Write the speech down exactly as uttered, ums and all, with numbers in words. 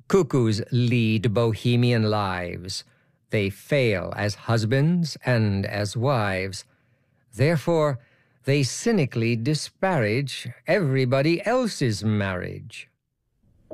Cuckoos lead bohemian lives. They fail as husbands and as wives. Therefore, they cynically disparage everybody else's marriage.